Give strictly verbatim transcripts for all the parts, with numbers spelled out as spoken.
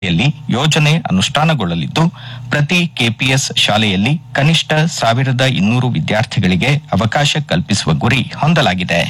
ಯಲ್ಲಿ ಯೋಜನೆ ಅನುಷ್ಠಾನಗೊಳ್ಳಲಿದ್ದು ಪ್ರತಿ ಕೆಪಿಎಸ್ ಶಾಲೆಯಲ್ಲಿ ಕನಿಷ್ಠ ಸಾವಿರದ ಇನ್ನೂರು ವಿದ್ಯಾರ್ಥಿಗಳಿಗೆ ಅವಕಾಶ ಕಲ್ಪಿಸುವ ಗುರಿ ಹೊಂದಲಾಗಿದೆ.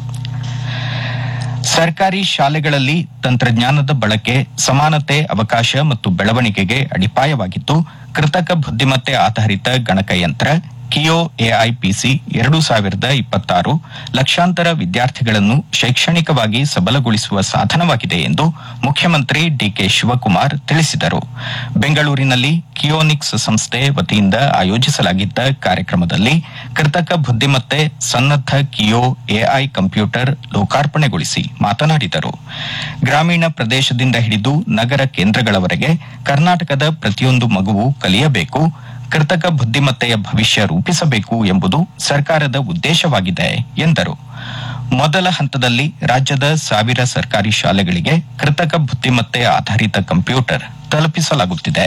ಸರ್ಕಾರಿ ಶಾಲೆಗಳಲ್ಲಿ ತಂತ್ರಜ್ಞಾನದ ಬಳಕೆ ಸಮಾನತೆ, ಅವಕಾಶ ಮತ್ತು ಬೆಳವಣಿಗೆಗೆ ಅಡಿಪಾಯವಾಗಿದ್ದು, ಕೃತಕ ಬುದ್ಧಿಮತ್ತೆ ಆಧಾರಿತ ಗಣಕಯಂತ್ರ ಕಿಯೋ ಎಐಪಿಸಿ ಎರಡು ಸಾವಿರದ ಇಪ್ಪತ್ತಾರು ಲಕ್ಷಾಂತರ ವಿದ್ಯಾರ್ಥಿಗಳನ್ನು ಶೈಕ್ಷಣಿಕವಾಗಿ ಸಬಲಗೊಳಿಸುವ ಸಾಧನವಾಗಿದೆ ಎಂದು ಮುಖ್ಯಮಂತ್ರಿ ಡಿಕೆ ಶಿವಕುಮಾರ್ ತಿಳಿಸಿದರು. ಬೆಂಗಳೂರಿನಲ್ಲಿ ಕಿಯೋನಿಕ್ಸ್ ಸಂಸ್ಥೆ ವತಿಯಿಂದ ಆಯೋಜಿಸಲಾಗಿದ್ದ ಕಾರ್ಯಕ್ರಮದಲ್ಲಿ ಕೃತಕ ಬುದ್ಧಿಮತ್ತೆ ಸನ್ನದ್ಧ ಕಿಯೋ ಎಐ ಕಂಪ್ಯೂಟರ್ ಲೋಕಾರ್ಪಣೆಗೊಳಿಸಿ ಮಾತನಾಡಿದರು. ಗ್ರಾಮೀಣ ಪ್ರದೇಶದಿಂದ ಹಿಡಿದು ನಗರ ಕೇಂದ್ರಗಳವರೆಗೆ ಕರ್ನಾಟಕದ ಪ್ರತಿಯೊಂದು ಮಗುವು ಕಲಿಯಬೇಕು, ಕೃತಕ ಬುದ್ಧಿಮತ್ತೆಯ ಭವಿಷ್ಯ ರೂಪಿಸಬೇಕು ಎಂಬುದು ಸರ್ಕಾರದ ಉದ್ದೇಶವಾಗಿದೆ ಎಂದರು. ಮೊದಲ ಹಂತದಲ್ಲಿ ರಾಜ್ಯದ ಸಾವಿರ ಸರ್ಕಾರಿ ಶಾಲೆಗಳಿಗೆ ಕೃತಕ ಬುದ್ಧಿಮತ್ತೆ ಆಧಾರಿತ ಕಂಪ್ಯೂಟರ್ ತಲುಪಿಸಲಾಗುತ್ತಿದೆ.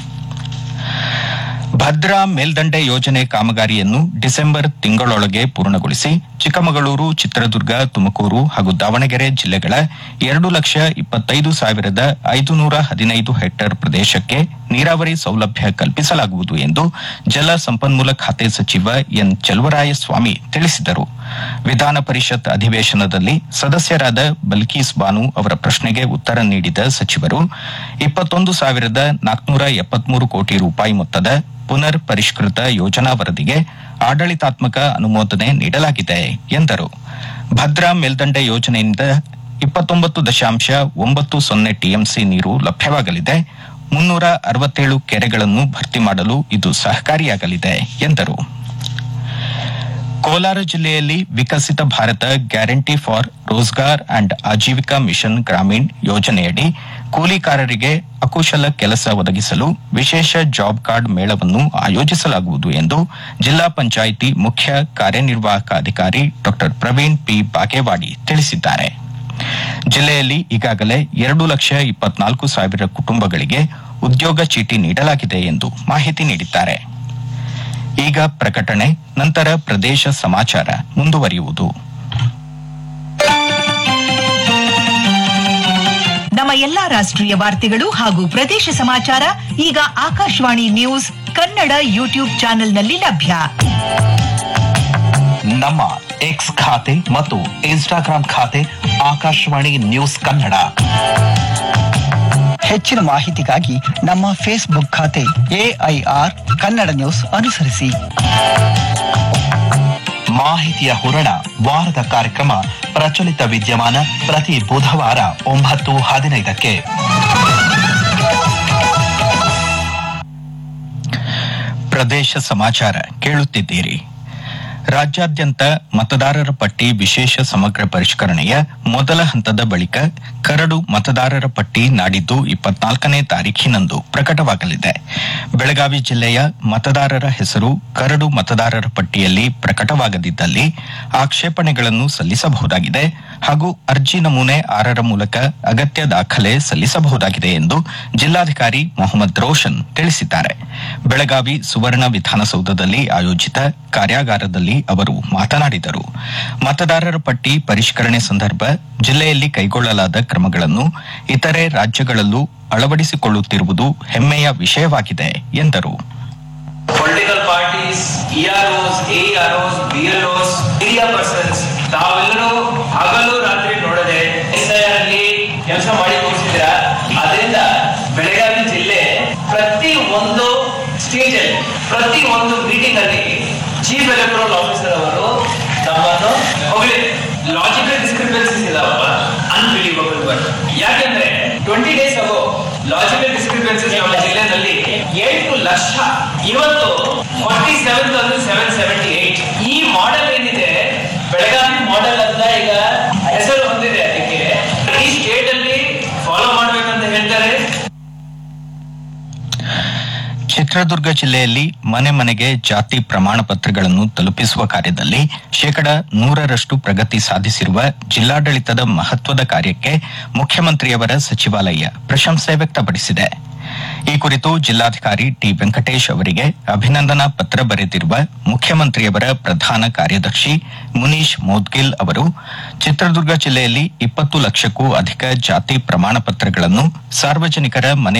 ಭದ್ರಾ ಮೇಲ್ದಂಡೆ ಯೋಜನೆ ಕಾಮಗಾರಿಯನ್ನು ಡಿಸೆಂಬರ್ ತಿಂಗಳೊಳಗೆ ಪೂರ್ಣಗೊಳಿಸಿ ಚಿಕ್ಕಮಗಳೂರು, ಚಿತ್ರದುರ್ಗ, ತುಮಕೂರು ಹಾಗೂ ದಾವಣಗೆರೆ ಜಿಲ್ಲೆಗಳ ಎರಡು ಲಕ್ಷ ಇಪ್ಪತ್ತೈದು ಸಾವಿರದ ಐದುನೂರ ಹದಿನೈದು ಹೆಕ್ಟೇರ್ ಪ್ರದೇಶಕ್ಕೆ ನೀರಾವರಿ ಸೌಲಭ್ಯ ಕಲ್ಪಿಸಲಾಗುವುದು ಎಂದು ಜಲ ಸಂಪನ್ಮೂಲ ಖಾತೆ ಸಚಿವ ಎನ್ ಚೆಲುವರಾಯಸ್ವಾಮಿ ತಿಳಿಸಿದರು. ವಿಧಾನ ಪರಿಷತ್ ಅಧಿವೇಶನದಲ್ಲಿ ಸದಸ್ಯರಾದ ಬಲ್ಕೀಸ್ ಬಾನು ಅವರ ಪ್ರಶ್ನೆಗೆ ಉತ್ತರ ನೀಡಿದ ಸಚಿವರು, ಇಪ್ಪತ್ತೊಂದು ಸಾವಿರದ ನಾಲ್ಕುನೂರ ಎಪ್ಪತ್ಮೂರು ಕೋಟಿ ರೂಪಾಯಿ ಮೊತ್ತದ ಪುನರ್ ಪರಿಷ್ಕೃತ ಯೋಜನಾ ವರದಿಗೆ ಆಡಳಿತಾತ್ಮಕ ಅನುಮೋದನೆ ನೀಡಲಾಗಿದೆ ಎಂದರು. ಭದ್ರಾ ಮೇಲ್ದಂಡೆ ಯೋಜನೆಯಿಂದ ಇಪ್ಪತ್ತೊಂಬತ್ತು ದಶಾಂಶ ಒಂಬತ್ತು ಸೊನ್ನೆ ಟಿಎಂಸಿ ನೀರು ಲಭ್ಯವಾಗಲಿದೆ. ಮುನ್ನೂರ ಅರವತ್ತೇಳು ಕೆರೆಗಳನ್ನು ಭರ್ತಿ ಮಾಡಲು ಇದು ಸಹಕಾರಿಯಾಗಲಿದೆ ಎಂದರು. ಕೋಲಾರ ಜಿಲ್ಲೆಯಲ್ಲಿ ವಿಕಸಿತ Bharat guarantee for Rozgar and Aajeevika mission Gramin ಯೋಜನೆಯಡಿ ಕೂಲಿಕಾರರಿಗೆ ಅಕುಶಲ ಕೆಲಸ ಒದಗಿಸಲು ವಿಶೇಷ ಜಾಬ್ ಕಾರ್ಡ್ ಮೇಳವನ್ನು ಆಯೋಜಿಸಲಾಗುವುದು ಎಂದು ಜಿಲ್ಲಾ ಪಂಚಾಯಿತಿ ಮುಖ್ಯ ಕಾರ್ಯನಿರ್ವಾಹಕ ಅಧಿಕಾರಿ ಡಾ ಪ್ರವೀಣ್ ಪಿ ಬಾಗೇವಾಡಿ ತಿಳಿಸಿದ್ದಾರೆ. ಜಿಲ್ಲೆಯಲ್ಲಿ ಈಗಾಗಲೇ ಎರಡು ಲಕ್ಷ ಇಪ್ಪತ್ನಾಲ್ಕು ಸಾವಿರ ಕುಟುಂಬಗಳಿಗೆ ಉದ್ಯೋಗ ಚೀಟಿ ನೀಡಲಾಗಿದೆ ಎಂದು ಮಾಹಿತಿ ನೀಡಿದ್ದಾರೆ. ಈಗ ಪ್ರಕಟಣೆ, ನಂತರ ಪ್ರದೇಶ ಸಮಾಚಾರ ಮುಂದುವರಿಯುವುದು. ನಮ್ಮ ಎಲ್ಲಾ ರಾಷ್ಟ್ರೀಯ ವಾರ್ತೆಗಳು ಹಾಗೂ ಪ್ರದೇಶ ಸಮಾಚಾರ ಈಗ ಆಕಾಶವಾಣಿ ನ್ಯೂಸ್ ಕನ್ನಡ ಯೂಟ್ಯೂಬ್ ಚಾನೆಲ್ನಲ್ಲಿ ಲಭ್ಯ. ನಮ್ಮ ಎಕ್ಸ್ ಖಾತೆ ಮತ್ತು ಇನ್ಸ್ಟಾಗ್ರಾಂ ಖಾತೆ ಆಕಾಶವಾಣಿ ನ್ಯೂಸ್ ಕನ್ನಡ. ಹೆಚ್ಚಿನ ಮಾಹಿತಿಗಾಗಿ ನಮ್ಮ ಫೇಸ್ಬುಕ್ ಖಾತೆ ಎಐಆರ್ ಕನ್ನಡ ನ್ಯೂಸ್ ಅನುಸರಿಸಿ. ಮಾಹಿತಿಯ ಹೂರಣ ವಾರದ ಕಾರ್ಯಕ್ರಮ ಪ್ರಚಲಿತ ವಿದ್ಯಮಾನ ಪ್ರತಿ ಬುಧವಾರ ಒಂಬತ್ತು ಹದಿನೈದಕ್ಕೆ. ಪ್ರದೇಶ ಸಮಾಚಾರ ಕೇಳುತ್ತಿದ್ದೀರಿ. ರಾಜ್ಯಾದ್ಯಂತ ಮತದಾರರ ಪಟ್ಟಿ ವಿಶೇಷ ಸಮಗ್ರ ಪರಿಷ್ಕರಣೆಯ ಮೊದಲ ಹಂತದ ಬಳಿಕ ಕರಡು ಮತದಾರರ ಪಟ್ಟಿ ನಾಡಿದ್ದು ಇಪ್ಪತ್ನಾಲ್ಕನೇ ತಾರೀಖಿನಂದು ಪ್ರಕಟವಾಗಲಿದೆ. ಬೆಳಗಾವಿ ಜಿಲ್ಲೆಯ ಮತದಾರರ ಹೆಸರು ಕರಡು ಮತದಾರರ ಪಟ್ಟಿಯಲ್ಲಿ ಪ್ರಕಟವಾಗದಿದ್ದಲ್ಲಿ ಆಕ್ಷೇಪಣೆಗಳನ್ನು ಸಲ್ಲಿಸಬಹುದಾಗಿದೆ ಹಾಗೂ ಅರ್ಜಿ ನಮೂನೆ ಆರರ ಮೂಲಕ ಅಗತ್ಯ ದಾಖಲೆ ಸಲ್ಲಿಸಬಹುದಾಗಿದೆ ಎಂದು ಜಿಲ್ಲಾಧಿಕಾರಿ ಮೊಹಮ್ಮದ್ ರೋಷನ್ ತಿಳಿಸಿದ್ದಾರೆ. ಬೆಳಗಾವಿ ಸುವರ್ಣ ವಿಧಾನಸೌಧದಲ್ಲಿ ಆಯೋಜಿತ ಕಾರ್ಯಾಗಾರದಲ್ಲಿ ಅವರು ಮಾತನಾಡಿದರು. ಮತದಾರರ ಪಟ್ಟಿ ಪರಿಷ್ಕರಣೆ ಸಂದರ್ಭ ಜಿಲ್ಲೆಯಲ್ಲಿ ಕೈಗೊಳ್ಳಲಾದ ಕ್ರಮಗಳನ್ನು ಇತರೆ ರಾಜ್ಯಗಳಲ್ಲೂ ಅಳವಡಿಸಿಕೊಳ್ಳುತ್ತಿರುವುದು ಹೆಮ್ಮೆಯ ವಿಷಯವಾಗಿದೆ ಎಂದರು. ಪೊಲಿಟಿಕಲ್ ಪಾರ್ಟೀಸ್, ಇಆರ್ಒಸ್, ಎಆರ್ಒಸ್, ಬಿಎಲ್ಒಸ್, ಮೀಡಿಯಾ ಪರ್ಸನ್ಸ್ ತಾವೆಲ್ಲರೂ ಹಗಲು ರಾತ್ರಿ ನೋಡದೆ ಎಸ್ಐಆರ್ನಲ್ಲಿ ಕೆಲಸ ಮಾಡಿ ತೋರಿಸಿದ್ರ. ಅದರಿಂದ ಬೆಳಗಾವಿ ಜಿಲ್ಲೆ ಪ್ರತಿ ಒಂದು ಸ್ಟೇಜ್ ಅಲ್ಲಿ, ಪ್ರತಿ ಒಂದು ಮೀಟಿಂಗ್ ಅಲ್ಲಿ ಚೀಫ್ ಎಲೆಕ್ಟರಲ್ ಆಫೀಸರ್ ಅವರು ನಮ್ಮನ್ನು ಹೊಗಳಿದೆ. Logical discrepancies ಇದಾವಪ್ಪ, unbelievable word. ಯಾಕೆಂದ್ರೆ ಟ್ವೆಂಟಿ ಡೇಸ್ ಆಗೋ ಲಾಜಿಕಲ್ ಡಿಸ್ಕ್ರಿಪೆನ್ಸೀಸ್ ನಮ್ಮ ಜಿಲ್ಲೆನಲ್ಲಿ ಎಂಟು ಲಕ್ಷ, ಇವತ್ತು forty seven thousand seven seventy eight. ಈ ಮಾಡೆಲ್ ಏನಿದೆ ಬೆಳಗಾವಿ ಮಾಡೆಲ್ ಅಂತ ಈಗ ಹೆಸರು ಹೊಂದಿದೆ. ಅದಕ್ಕೆ ಈ ಸ್ಟೇಟ್ ಅಲ್ಲಿ ಫಾಲೋ ಮಾಡ್ಬೇಕಂತ ಹೇಳ್ತಾರೆ. ಚಿತ್ರದುರ್ಗ ಜಿಲ್ಲೆಯಲ್ಲಿ ಮನೆ ಮನೆಗೆ ಜಾತಿ ಪ್ರಮಾಣ ಪತ್ರಗಳನ್ನು ತಲುಪಿಸುವ ಕಾರ್ಯದಲ್ಲಿ ಶೇಕಡ ನೂರರಷ್ಟು ಪ್ರಗತಿ ಸಾಧಿಸಿರುವ ಜಿಲ್ಲಾಡಳಿತದ ಮಹತ್ವದ ಕಾರ್ಯಕ್ಕೆ ಮುಖ್ಯಮಂತ್ರಿಯವರ ಸಚಿವಾಲಯ ಪ್ರಶಂಸೆ ವ್ಯಕ್ತಪಡಿಸಿದೆ. ಈ ಕುರಿತು ಜಿಲ್ಲಾಧಿಕಾರಿ ಟಿ ವೆಂಕಟೇಶ್ ಅವರಿಗೆ ಅಭಿನಂದನಾ ಪತ್ರ ಬರೆದಿರುವ ಮುಖ್ಯಮಂತ್ರಿಯವರ ಪ್ರಧಾನ ಕಾರ್ಯದರ್ಶಿ ಮುನೀಶ್ ಮೋದ್ಗಿಲ್ ಅವರು ಚಿತ್ರದುರ್ಗ ಜಿಲ್ಲೆಯಲ್ಲಿ ಇಪ್ಪತ್ತು ಲಕ್ಷಕ್ಕೂ ಅಧಿಕ ಜಾತಿ ಪ್ರಮಾಣ ಪತ್ರಗಳನ್ನು ಸಾರ್ವಜನಿಕರ ಮನೆ